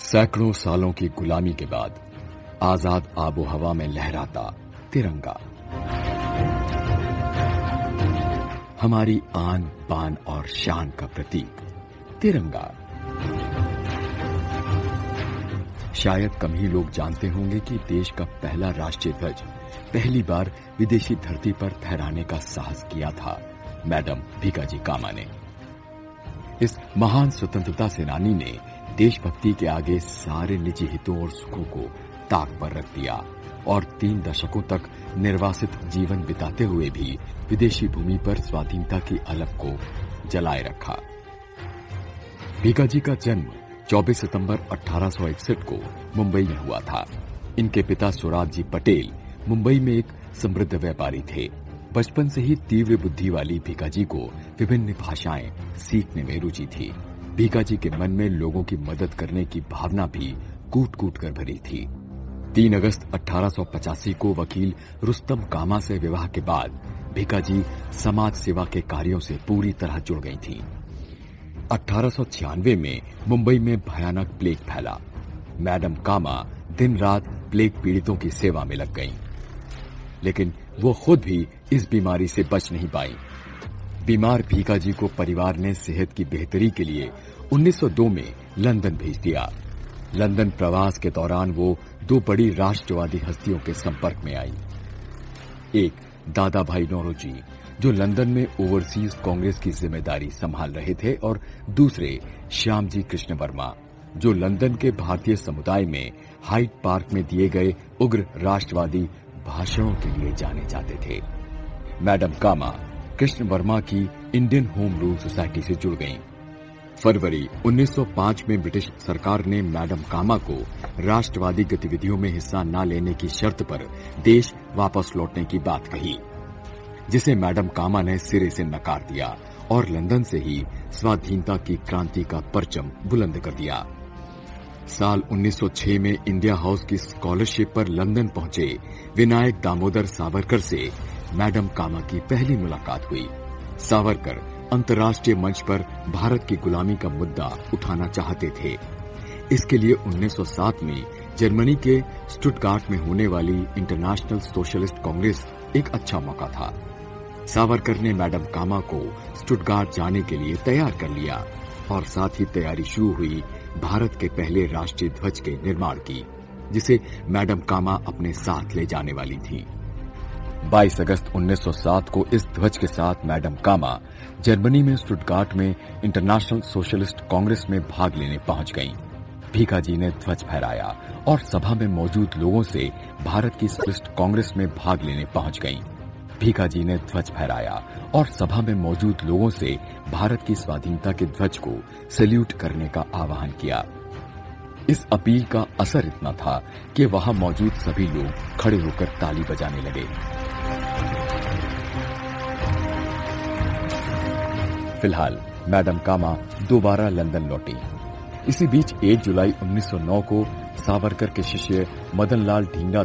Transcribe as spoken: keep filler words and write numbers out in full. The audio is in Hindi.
सैकड़ों सालों की गुलामी के बाद आजाद आबो हवा में लहराता तिरंगा, हमारी आन बान और शान का प्रतीक तिरंगा। शायद कम ही लोग जानते होंगे कि देश का पहला राष्ट्रीय ध्वज पहली बार विदेशी धरती पर फहराने का साहस किया था मैडम भीकाजी कामा ने। इस महान स्वतंत्रता सेनानी ने देशभक्ति के आगे सारे निजी हितों और सुखों को ताक पर रख दिया और तीन दशकों तक निर्वासित जीवन बिताते हुए भी विदेशी भूमि पर स्वाधीनता की अलख को जलाए रखा। भीकाजी का जन्म चौबीस सितंबर अठारह सौ इकसठ को मुंबई में हुआ था। इनके पिता सुराज जी पटेल मुंबई में एक समृद्ध व्यापारी थे। बचपन से ही तीव्र बुद्धि वाली भीकाजी को विभिन्न भाषाएं सीखने में रुचि थी। भीकाजी के मन में लोगों की मदद करने की भावना भी कूट कूट कर भरी थी। तीन अगस्त अठारह सौ पचासी को वकील रुस्तम कामा से विवाह के बाद भीकाजी समाज सेवा के कार्यों से पूरी तरह जुड़ गई थी। अठारह सौ छियानवे में मुंबई में भयानक प्लेग फैला। मैडम कामा दिन रात प्लेग पीड़ितों की सेवा में लग गईं, लेकिन वो खुद भी इस बीमारी से बच नहीं पाई। बीमार भीकाजी को परिवार ने सेहत की बेहतरी के लिए उन्नीस सौ दो में लंदन भेज दिया। लंदन प्रवास के दौरान वो दो बड़ी राष्ट्रवादी हस्तियों के संपर्क में आई। एक दादा भाई नौरोजी, जो लंदन में ओवरसीज कांग्रेस की जिम्मेदारी संभाल रहे थे, और दूसरे श्याम जी कृष्ण वर्मा, जो लंदन के भारतीय समुदाय में हाइड पार्क में दिए गए उग्र राष्ट्रवादी भाषणों के लिए जाने जाते थे। मैडम कामा कृष्ण वर्मा की इंडियन होम रूल सोसाइटी से जुड़ गईं। फरवरी उन्नीस सौ पाँच में ब्रिटिश सरकार ने मैडम कामा को राष्ट्रवादी गतिविधियों में हिस्सा न लेने की शर्त पर देश वापस लौटने की बात कही, जिसे मैडम कामा ने सिरे से नकार दिया और लंदन से ही स्वाधीनता की क्रांति का परचम बुलंद कर दिया। साल उन्नीस सौ छह में इंडिया हाउस की स्कॉलरशिप पर लंदन पहुंचे विनायक दामोदर सावरकर से मैडम कामा की पहली मुलाकात हुई। सावरकर अंतर्राष्ट्रीय मंच पर भारत की गुलामी का मुद्दा उठाना चाहते थे। इसके लिए उन्नीस सौ सात में जर्मनी के स्टुटगार्ट में होने वाली इंटरनेशनल सोशलिस्ट कांग्रेस एक अच्छा मौका था। सावरकर ने मैडम कामा को स्टुटगार्ट जाने के लिए तैयार कर लिया और साथ ही तैयारी शुरू हुई भारत के पहले राष्ट्रीय ध्वज के निर्माण की, जिसे मैडम कामा अपने साथ ले जाने वाली थी। बाईस अगस्त उन्नीस सौ सात को इस ध्वज के साथ मैडम कामा जर्मनी में स्टुटगार्ट में इंटरनेशनल सोशलिस्ट कांग्रेस में भाग लेने पहुंच गईं। भीकाजी ने ध्वज फहराया और सभा में मौजूद लोगों से भारत की सोशलिस्ट कांग्रेस में भाग लेने पहुंच गईं। भीकाजी ने ध्वज फहराया और सभा में मौजूद लोगों से भारत की स्वाधीनता के ध्वज को सैल्यूट करने का आह्वान किया। इस अपील का असर इतना था कि वहां मौजूद सभी लोग खड़े होकर ताली बजाने लगे। फिलहाल मैडम कामा दोबारा लंदन लौटी। इसी बीच एक जुलाई उन्नीस सौ नौ को सावरकर के शिष्य मदन लाल ढींगरा